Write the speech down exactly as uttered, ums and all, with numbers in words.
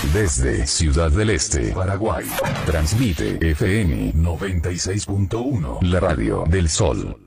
Desde Ciudad del Este, Paraguay. Transmite F M noventa y seis punto uno, la radio del Sol.